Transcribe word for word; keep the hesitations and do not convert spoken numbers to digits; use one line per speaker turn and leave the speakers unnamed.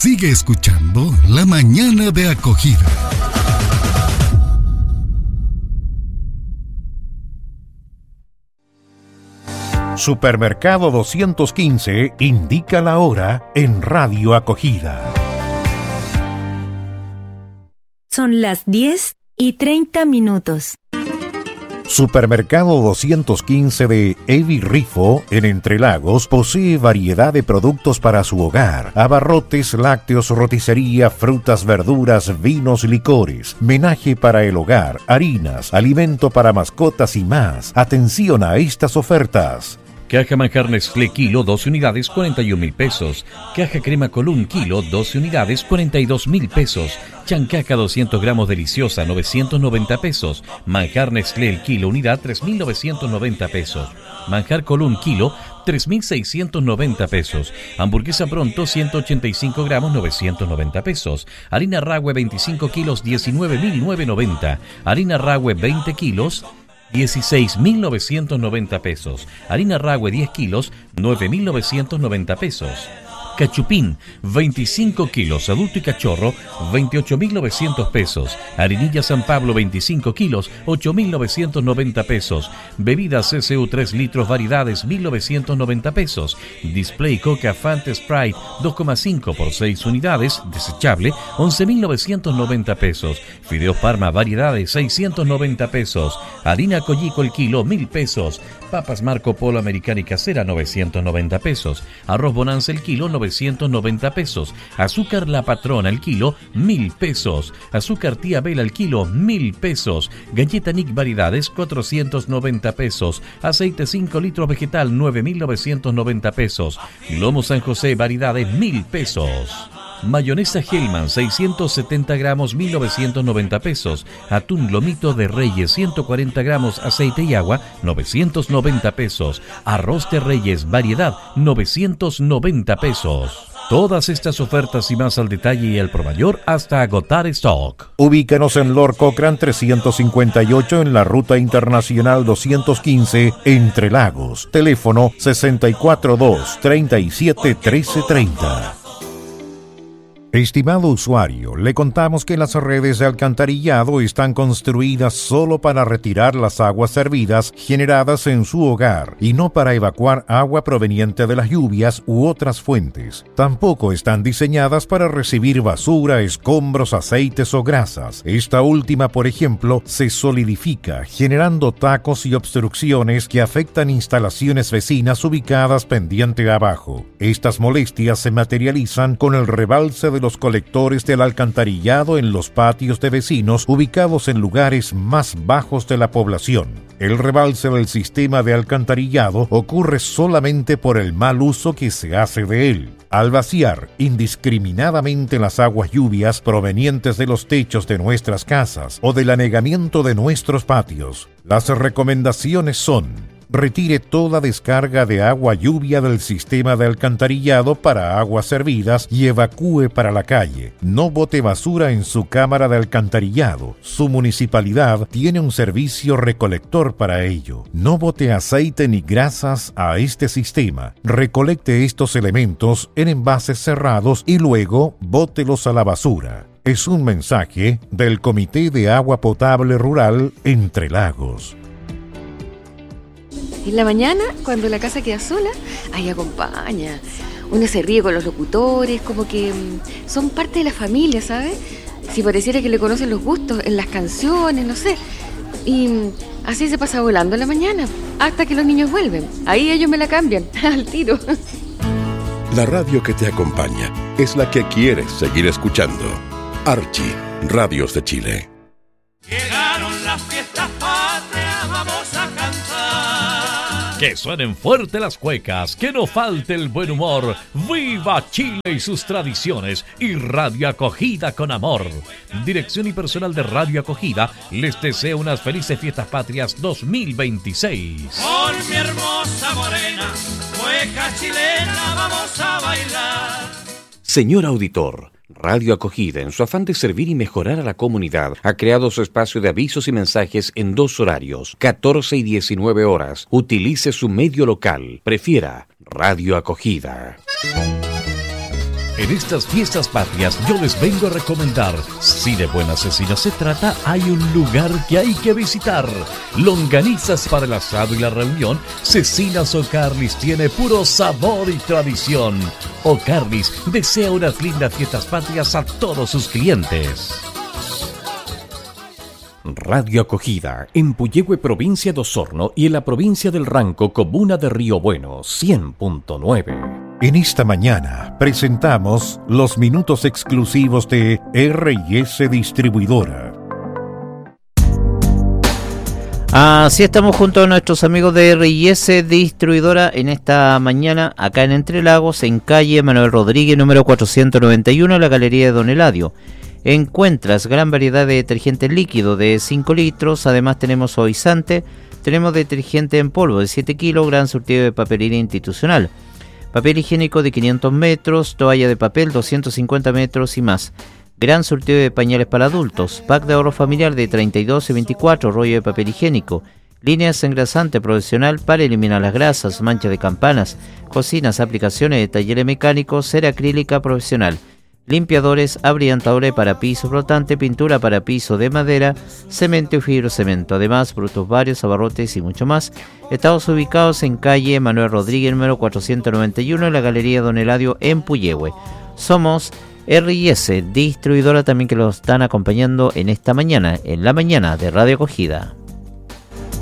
Sigue escuchando La Mañana de Acogida.
Supermercado doscientos quince indica la hora en Radio Acogida.
Son las diez y treinta minutos.
Supermercado doscientos quince de Evi Rifo, en Entre Lagos, posee variedad de productos para su hogar: abarrotes, lácteos, roticería, frutas, verduras, vinos, licores, menaje para el hogar, harinas, alimento para mascotas y más. Atención a estas ofertas.
Caja manjar Nestlé kilo, doce unidades, cuarenta y un mil pesos. Caja crema Colún kilo, doce unidades, cuarenta y dos mil pesos. Chancaca doscientos gramos deliciosa, novecientos noventa pesos. Manjar Nestlé el kilo unidad, tres mil novecientos noventa pesos. Manjar Colún kilo, tres mil seiscientos noventa pesos. Hamburguesa Pronto ciento ochenta y cinco gramos, novecientos noventa pesos. Harina Rahue veinticinco kilos, diecinueve mil novecientos noventa. Harina Rahue veinte kilos, dieciséis mil novecientos noventa pesos. Harina Rahue diez kilos, nueve mil novecientos noventa pesos. Cachupín, veinticinco kilos, adulto y cachorro, veintiocho mil novecientos pesos. Harinilla San Pablo, veinticinco kilos, ocho mil novecientos noventa pesos. Bebidas C C U tres litros, variedades, mil novecientos noventa pesos. Display Coca Fanta Sprite, dos coma cinco por seis unidades, desechable, once mil novecientos noventa pesos. Fideos Parma, variedades, seiscientos noventa pesos. Harina Collico el kilo, mil pesos. Papas Marco Polo Americana y Casera, novecientos noventa pesos. Arroz Bonanza el kilo, novecientos noventa pesos. Azúcar La Patrona el kilo, mil pesos. Azúcar Tía Bela el kilo, mil pesos. Galleta Nick variedades, cuatrocientos noventa pesos. Aceite cinco litros vegetal, nueve mil novecientos noventa pesos. Lomo San José variedades, mil pesos. Mayonesa Hellman, seiscientos setenta gramos, mil novecientos noventa pesos. Atún Lomito de Reyes, ciento cuarenta gramos, aceite y agua, novecientos noventa pesos. Arroz de Reyes, variedad, novecientos noventa pesos. Todas estas ofertas y más al detalle y al por mayor hasta agotar stock.
Ubícanos en Lord Cochrane trescientos cincuenta y ocho en la Ruta Internacional doscientos quince, Entre Lagos. Teléfono sesenta y cuatro dos, treinta y siete, trece treinta. Estimado usuario, le contamos que las redes de alcantarillado están construidas solo para retirar las aguas servidas generadas en su hogar y no para evacuar agua proveniente de las lluvias u otras fuentes. Tampoco están diseñadas para recibir basura, escombros, aceites o grasas. Esta última, por ejemplo, se solidifica, generando tacos y obstrucciones que afectan instalaciones vecinas ubicadas pendiente abajo. Estas molestias se materializan con el rebalse de los colectores del alcantarillado en los patios de vecinos ubicados en lugares más bajos de la población. El rebalse del sistema de alcantarillado ocurre solamente por el mal uso que se hace de él. Al vaciar indiscriminadamente las aguas lluvias provenientes de los techos de nuestras casas o del anegamiento de nuestros patios, las recomendaciones son: retire toda descarga de agua lluvia del sistema de alcantarillado para aguas servidas y evacúe para la calle. No bote basura en su cámara de alcantarillado. Su municipalidad tiene un servicio recolector para ello. No bote aceite ni grasas a este sistema. Recolecte estos elementos en envases cerrados y luego bótelos a la basura. Es un mensaje del Comité de Agua Potable Rural Entre Lagos.
En la mañana, cuando la casa queda sola, ahí acompaña. Uno se ríe con los locutores, como que mmm, son parte de la familia, ¿sabes? Si pareciera que le conocen los gustos en las canciones, no sé. Y mmm, así se pasa volando en la mañana, hasta que los niños vuelven. Ahí ellos me la cambian, al tiro.
La radio que te acompaña es la que quieres seguir escuchando. Archie, Radios de Chile.
Llegaron las fiestas patrias, vamos a cantar.
Que suenen fuerte las cuecas, que no falte el buen humor. ¡Viva Chile y sus tradiciones! Y Radio Acogida con amor. Dirección y personal de Radio Acogida les desea unas felices fiestas patrias dos mil veintiséis.
Con mi hermosa morena, cueca chilena, vamos a bailar.
Señor auditor, Radio Acogida, en su afán de servir y mejorar a la comunidad, ha creado su espacio de avisos y mensajes en dos horarios, catorce y diecinueve horas. Utilice su medio local. Prefiera Radio Acogida.
En estas fiestas patrias yo les vengo a recomendar, si de buena cecina se trata, hay un lugar que hay que visitar. Longanizas para el asado y la reunión, Cecinas O'Carlis tiene puro sabor y tradición. O'Carlis desea unas lindas fiestas patrias a todos sus clientes.
Radio Acogida, en Puyehue, provincia de Osorno, y en la provincia del Ranco, comuna de Río Bueno, cien punto nueve.
En esta mañana presentamos los minutos exclusivos de R y S Distribuidora.
Así estamos junto a nuestros amigos de R y S Distribuidora en esta mañana, acá en Entre Lagos, en calle Manuel Rodríguez, número cuatrocientos noventa y uno, en la galería de Don Eladio. Encuentras gran variedad de detergente líquido de cinco litros, además tenemos suavizante, tenemos detergente en polvo de siete kilos, gran surtido de papelería institucional, papel higiénico de quinientos metros, toalla de papel doscientos cincuenta metros y más, gran surtido de pañales para adultos, pack de ahorro familiar de treinta y dos y veinticuatro, rollo de papel higiénico, líneas engrasante profesional para eliminar las grasas, manchas de campanas, cocinas, aplicaciones de talleres mecánicos, cera acrílica profesional, limpiadores, abrillantadores para piso flotante, pintura para piso de madera, cemento y fibrocemento, además productos varios, abarrotes y mucho más. Estamos ubicados en calle Manuel Rodríguez, número cuatrocientos noventa y uno, en la galería Don Eladio, en Puyehue. Somos R y S Distribuidora, también que los están acompañando en esta mañana, en la mañana de Radio Acogida.